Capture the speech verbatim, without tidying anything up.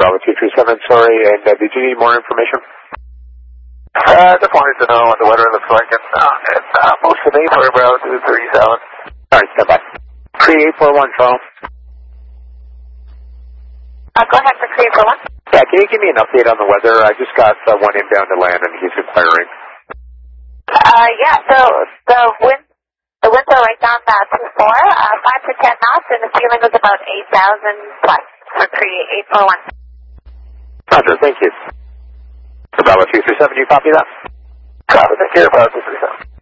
Bravo two three seven, sorry, and uh, did you need more information? Uh, just wanted to know what the weather looks like. It's, uh, it's uh, most of the day for Bravo two three seven. Alright, stand by. three eight four one, Charles. Uh, go ahead for three eight four one. Yeah, can you give me an update on the weather? I just got uh, one inbound to land and he's inquiring. Uh, yeah, so the wind, the winds are right down uh, to four, uh, five to ten knots, and the ceiling is about eight thousand plus for three eight four one. Roger, thank you. Bravo two three seven, you copy that? Copy, take care, Bravo two three seven.